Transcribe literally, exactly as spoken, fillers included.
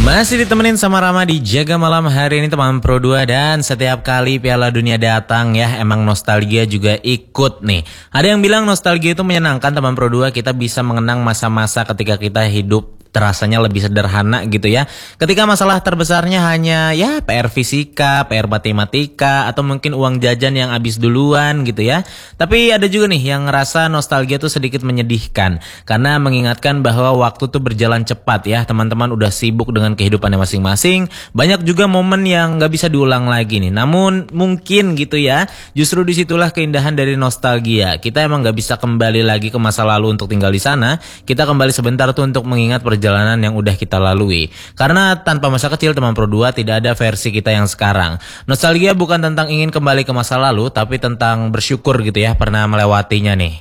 Masih ditemenin sama Rama di Jaga Malam hari ini teman Pro dua. Dan setiap kali Piala Dunia datang ya, emang nostalgia juga ikut nih. Ada yang bilang nostalgia itu menyenangkan teman Pro dua. Kita bisa mengenang masa-masa ketika kita hidup terasanya lebih sederhana gitu ya. Ketika masalah terbesarnya hanya ya P R fisika, P R matematika, atau mungkin uang jajan yang habis duluan gitu ya. Tapi ada juga nih yang ngerasa nostalgia tuh sedikit menyedihkan, karena mengingatkan bahwa waktu tuh berjalan cepat ya. Teman-teman udah sibuk dengan kehidupannya masing-masing. Banyak juga momen yang gak bisa diulang lagi nih. Namun mungkin gitu ya, justru disitulah keindahan dari nostalgia. Kita emang gak bisa kembali lagi ke masa lalu untuk tinggal di sana. Kita kembali sebentar tuh untuk mengingat perjalanan perjalanan yang udah kita lalui. Karena tanpa masa kecil teman Pro dua tidak ada versi kita yang sekarang. Nostalgia bukan tentang ingin kembali ke masa lalu, tapi tentang bersyukur gitu ya pernah melewatinya nih.